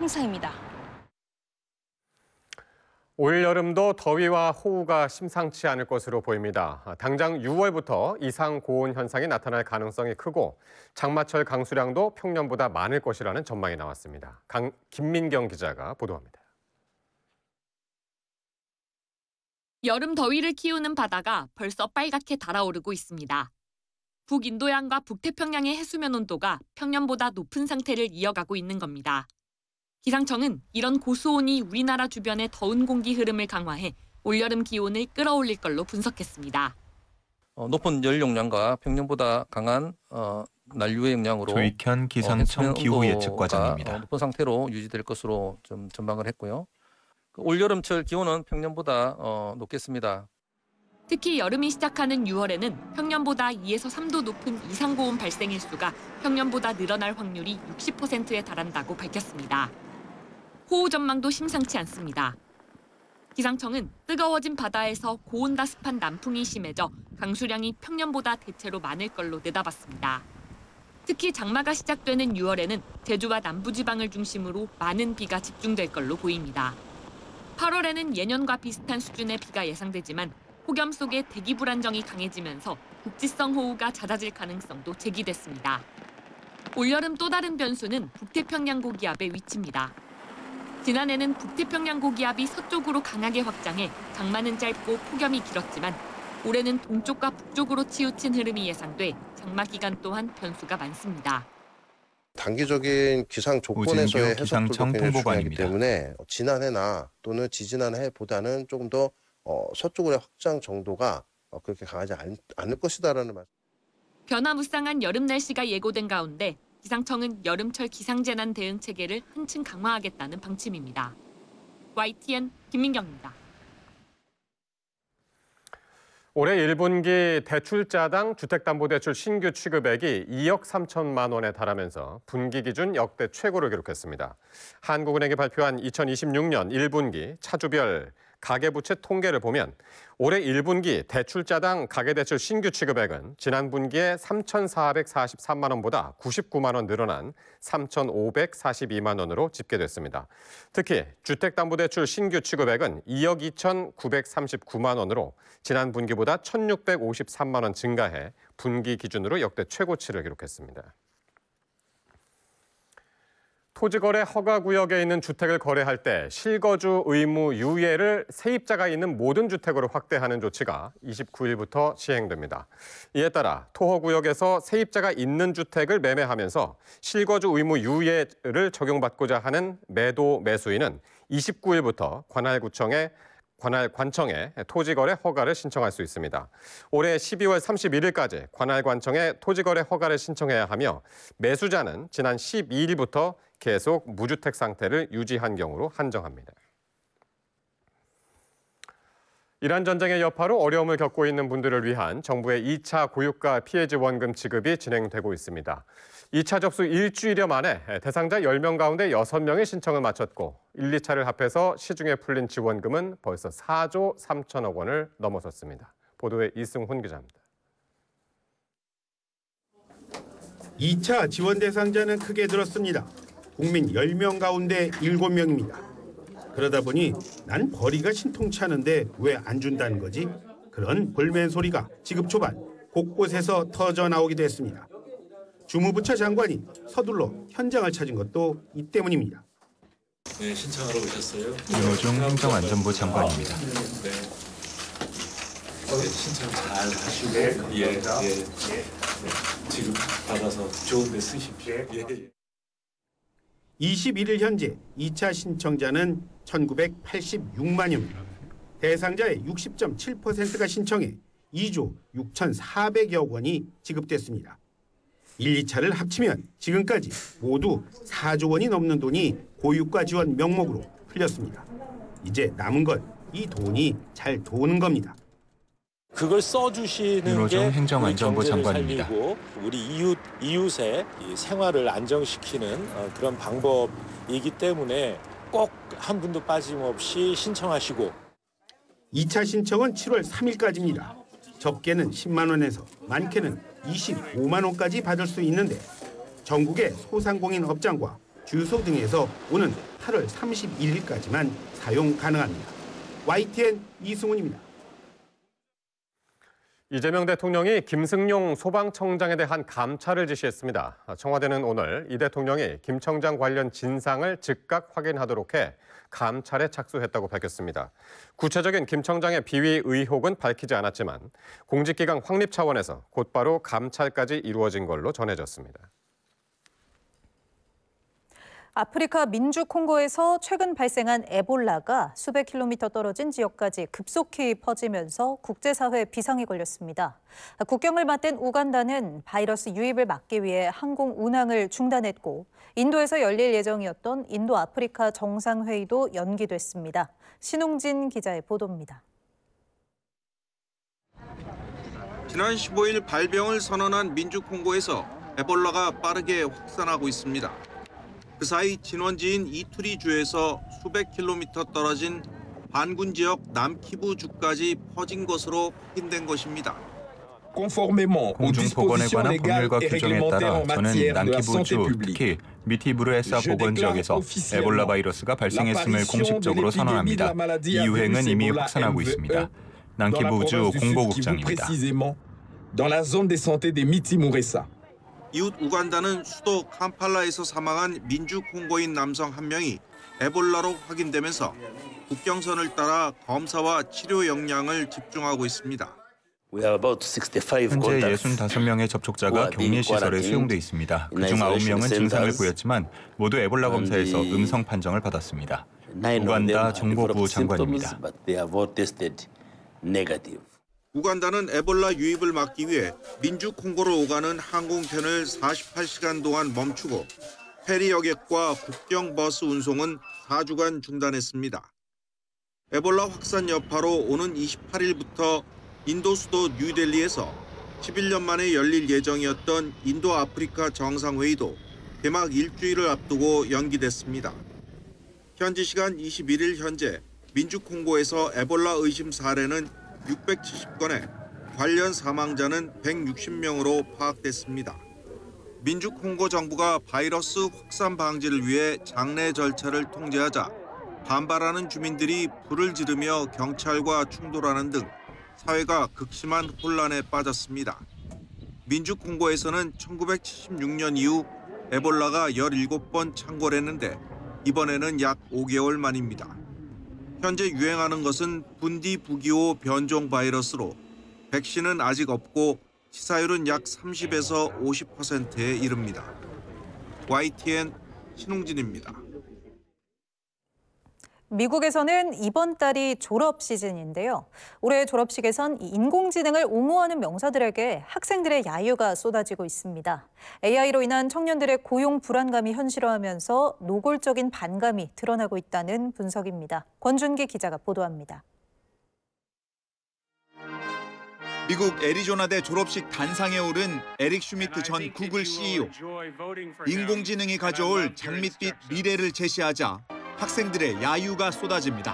행사입니다. 올 여름도 더위와 호우가 심상치 않을 것으로 보입니다. 당장 6월부터 이상 고온 현상이 나타날 가능성이 크고 장마철 강수량도 평년보다 많을 것이라는 전망이 나왔습니다. 김민경 기자가 보도합니다. 여름 더위를 키우는 바다가 벌써 빨갛게 달아오르고 있습니다. 북인도양과 북태평양의 해수면 온도가 평년보다 높은 상태를 이어가고 있는 겁니다. 기상청은 이런 고수온이 우리나라 주변의 더운 공기 흐름을 강화해 올여름 기온을 끌어올릴 걸로 분석했습니다. 높은 열 용량과 평년보다 강한 난류의 영향으로 조익현 기상청 기후예측과장입니다. 높은 상태로 유지될 것으로 좀 전망을 했고요. 올여름철 기온은 평년보다 높겠습니다. 특히 여름이 시작하는 6월에는 평년보다 2에서 3도 높은 이상고온 발생 횟수가 평년보다 늘어날 확률이 60%에 달한다고 밝혔습니다. 호우 전망도 심상치 않습니다. 기상청은 뜨거워진 바다에서 고온다습한 남풍이 심해져 강수량이 평년보다 대체로 많을 걸로 내다봤습니다. 특히 장마가 시작되는 6월에는 제주와 남부지방을 중심으로 많은 비가 집중될 걸로 보입니다. 8월에는 예년과 비슷한 수준의 비가 예상되지만 폭염 속에 대기 불안정이 강해지면서 국지성 호우가 잦아질 가능성도 제기됐습니다. 올여름 또 다른 변수는 북태평양 고기압의 위치입니다. 지난해는 북태평양 고기압이 서쪽으로 강하게 확장해 장마는 짧고 폭염이 길었지만 올해는 동쪽과 북쪽으로 치우친 흐름이 예상돼 장마 기간 또한 변수가 많습니다. 단기적인 기상 조건에서의 해석도 굉장히 중요하기 때문에 지난해나 또는 지지난해보다는 조금 더 서쪽으로의 확장 정도가 그렇게 강하지 않을 것이다라는 말씀. 변화무쌍한 여름 날씨가 예고된 가운데 기상청은 여름철 기상재난 대응 체계를 한층 강화하겠다는 방침입니다. YTN 김민경입니다. 올해 1분기 대출자당 주택담보대출 신규 취급액이 2억 3천만 원에 달하면서 분기 기준 역대 최고를 기록했습니다. 한국은행이 발표한 2026년 1분기 차주별 가계부채 통계를 보면 올해 1분기 대출자당 가계대출 신규 취급액은 지난 분기에 3,443만 원보다 99만 원 늘어난 3,542만 원으로 집계됐습니다. 특히 주택담보대출 신규 취급액은 2억 2,939만 원으로 지난 분기보다 1,653만 원 증가해 분기 기준으로 역대 최고치를 기록했습니다. 토지거래 허가구역에 있는 주택을 거래할 때 실거주 의무 유예를 세입자가 있는 모든 주택으로 확대하는 조치가 29일부터 시행됩니다. 이에 따라 토허구역에서 세입자가 있는 주택을 매매하면서 실거주 의무 유예를 적용받고자 하는 매도 매수인은 29일부터 관할관청에 토지거래 허가를 신청할 수 있습니다. 올해 12월 31일까지 관할관청에 토지거래 허가를 신청해야 하며 매수자는 지난 12일부터 계속 무주택 상태를 유지한 경우로 한정합니다. 이란 전쟁의 여파로 어려움을 겪고 있는 분들을 위한 정부의 2차 고유가 피해 지원금 지급이 진행되고 있습니다. 2차 접수 일주일여 만에 대상자 10명 가운데 6명이 신청을 마쳤고 1, 2차를 합해서 시중에 풀린 지원금은 벌써 4조 3천억 원을 넘어섰습니다. 보도에 이승훈 기자입니다. 2차 지원 대상자는 크게 늘었습니다. 국민 10명 가운데 7명입니다. 그러다 보니 난 벌이가 신통치 않은데 왜 안 준다는 거지? 그런 볼멘 소리가 지급 초반 곳곳에서 터져 나오기도 했습니다. 주무부처 장관이 서둘러 현장을 찾은 것도 이 때문입니다. 네, 신청하러 오셨어요. 윤호중 행정안전부 장관입니다. 네. 신청 잘 하시고 예. 지금 받아서 좋은 데 쓰십시오. 예. 21일 현재 2차 신청자는 1,986만여 명. 대상자의 60.7%가 신청해 2조 6,400여 원이 지급됐습니다. 1, 2차를 합치면 지금까지 모두 4조 원이 넘는 돈이 고유가 지원 명목으로 풀렸습니다. 이제 남은 건 이 돈이 잘 도는 겁니다. 그걸 써주시는 윤호중 게 행정안전부 우리 경제를 장관입니다. 살리고 우리 이웃의 생활을 안정시키는 그런 방법이기 때문에 꼭 한 분도 빠짐없이 신청하시고. 2차 신청은 7월 3일까지입니다. 적게는 10만 원에서 많게는 25만 원까지 받을 수 있는데 전국의 소상공인 업장과 주유소 등에서 오는 8월 31일까지만 사용 가능합니다. YTN 이승훈입니다. 이재명 대통령이 김승용 소방청장에 대한 감찰을 지시했습니다. 청와대는 오늘 이 대통령이 김 청장 관련 진상을 즉각 확인하도록 해 감찰에 착수했다고 밝혔습니다. 구체적인 김 청장의 비위 의혹은 밝히지 않았지만 공직기강 확립 차원에서 곧바로 감찰까지 이루어진 걸로 전해졌습니다. 아프리카 민주콩고에서 최근 발생한 에볼라가 수백 킬로미터 떨어진 지역까지 급속히 퍼지면서 국제사회 비상이 걸렸습니다. 국경을 맞댄 우간다는 바이러스 유입을 막기 위해 항공 운항을 중단했고 인도에서 열릴 예정이었던 인도-아프리카 정상회의도 연기됐습니다. 신웅진 기자의 보도입니다. 지난 15일 발병을 선언한 민주콩고에서 에볼라가 빠르게 확산하고 있습니다. 그 사이 진원지인 이투리주에서 수백 킬로미터 떨어진 반군 지역 남키부주까지 퍼진 것으로 확인된 것입니다. 공중보건에 관한 법률과 규정에 따라 저는 남키부주, 특히 미티브르에사 보건 지역에서 에볼라 바이러스가 발생했음을 공식적으로 선언합니다. 이 유행은 이미 확산하고 있습니다. 남키부주 공보국장입니다. 이웃 우간다는 수도 캄팔라에서 사망한 민주콩고인 남성 한 명이 에볼라로 확인되면서 국경선을 따라 검사와 치료 역량을 집중하고 있습니다. 현재 65명의 접촉자가 격리시설에 수용돼 있습니다. 그중 9명은 증상을 보였지만 모두 에볼라 검사에서 음성 판정을 받았습니다. 우간다 정보부 장관입니다. 우간다는 에볼라 유입을 막기 위해 민주콩고로 오가는 항공편을 48시간 동안 멈추고 페리 여객과 국경 버스 운송은 4주간 중단했습니다. 에볼라 확산 여파로 오는 28일부터 인도 수도 뉴델리에서 11년 만에 열릴 예정이었던 인도-아프리카 정상회의도 개막 일주일을 앞두고 연기됐습니다. 현지 시간 21일 현재 민주콩고에서 에볼라 의심 사례는 670건에 관련 사망자는 160명으로 파악됐습니다. 민주콩고 정부가 바이러스 확산 방지를 위해 장례 절차를 통제하자 반발하는 주민들이 불을 지르며 경찰과 충돌하는 등 사회가 극심한 혼란에 빠졌습니다. 민주콩고에서는 1976년 이후 에볼라가 17번 창궐했는데 이번에는 약 5개월 만입니다. 현재 유행하는 것은 분디부기오 변종 바이러스로 백신은 아직 없고 치사율은 약 30에서 50%에 이릅니다. YTN 신웅진입니다. 미국에서는 이번 달이 졸업 시즌인데요. 올해 졸업식에선 인공지능을 옹호하는 명사들에게 학생들의 야유가 쏟아지고 있습니다. AI로 인한 청년들의 고용 불안감이 현실화하면서 노골적인 반감이 드러나고 있다는 분석입니다. 권준기 기자가 보도합니다. 미국 애리조나대 졸업식 단상에 오른 에릭 슈미트 전 구글 CEO. 인공지능이 가져올 장밋빛 미래를 제시하자 학생들의 야유가 쏟아집니다.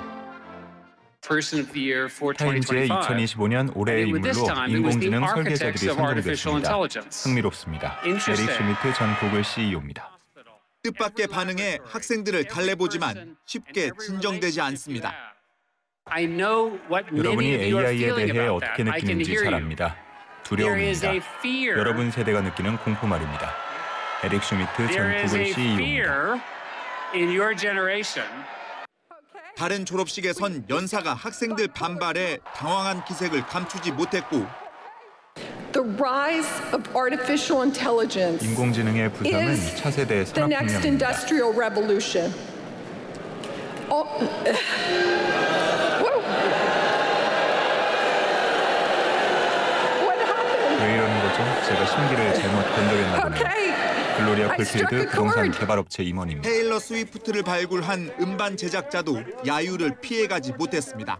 타임즈의 2025년 올해의 인물로 인공지능 설계자들이 선정됐습니다. 흥미롭습니다. 에릭 슈미트 전 구글 CEO입니다. 뜻밖의 반응에 학생들을 달래보지만 쉽게 진정되지 않습니다. 여러분이 AI에 대해 어떻게 느끼는지 잘 압니다. 두려움입니다. 여러분 세대가 느끼는 공포 말입니다. 에릭 슈미트 전 구글 CEO입니다. 다른 졸업식에선 연사가 학생들 반발에 당황한 기색을 감추지 못했고 인공지능의 부상은 차세대 산업혁명입니다. 왜 이러는 거죠? 제가 심기를 잘못 건드렸나 보네요. 글로리아 콜필드 부동산 개발업체 임원입니다. 테일러 스위프트를 발굴한 음반 제작자도 야유를 피해가지 못했습니다.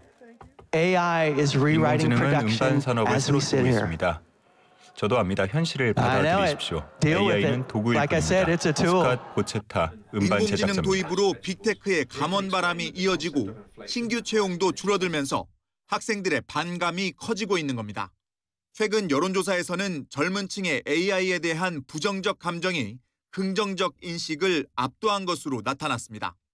인공지능은 음반 산업을 새로 쓰고 있습니다. 저도 압니다. 현실을 받아들이십시오. AI는 도구일 뿐입니다. 오스캇 보체타 음반 인공지능 제작자입니다. 도입으로 빅테크의 감원 바람이 이어지고 신규 채용도 줄어들면서 학생들의 반감이 커지고 있는 겁니다. 최근 여론조사에서는 젊은 층의 AI에 대한 부정적 감정이 긍정적 인식을 압도한 것으로 나타났습니다.